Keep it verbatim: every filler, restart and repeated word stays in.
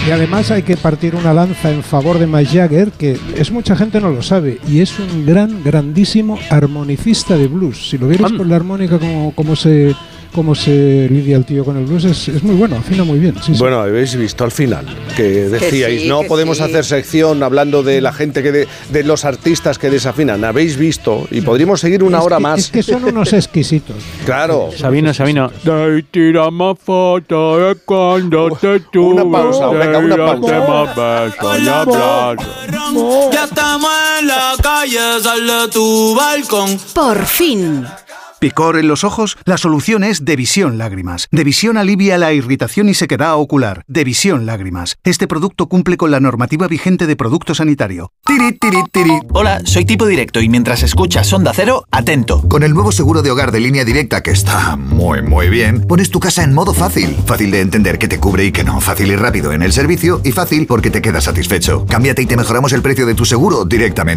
Y además hay que partir una lanza en favor de Mick Jagger, que es mucha gente no lo sabe, y es un gran, grandísimo armonicista de blues. Si lo vieras con la armónica como, como se... cómo se lidia el tío con el blues, es, es muy bueno, afina muy bien. Sí, bueno, sí. Habéis visto al final que decíais, sí, no que podemos sí. hacer sección hablando de la gente que de, de los artistas que desafinan. Habéis visto y podríamos seguir una es hora que, más. Es que son unos exquisitos. Claro. Sabino, Sabino. Tiramos foto de cuando te tuve. Una pausa, venga, una pausa. Ya estamos en la calle, sal de tu balcón. Por fin. ¿Picor en los ojos? La solución es Devisión Lágrimas. Devisión alivia la irritación y sequedad ocular. Devisión Lágrimas. Este producto cumple con la normativa vigente de producto sanitario. Tiri, tiri, tiri. Hola, soy Tipo Directo y mientras escuchas Onda Cero, atento. Con el nuevo seguro de hogar de Línea Directa, que está muy, muy bien, pones tu casa en modo fácil. Fácil de entender qué te cubre y qué no. Fácil y rápido en el servicio y fácil porque te quedas satisfecho. Cámbiate y te mejoramos el precio de tu seguro directamente.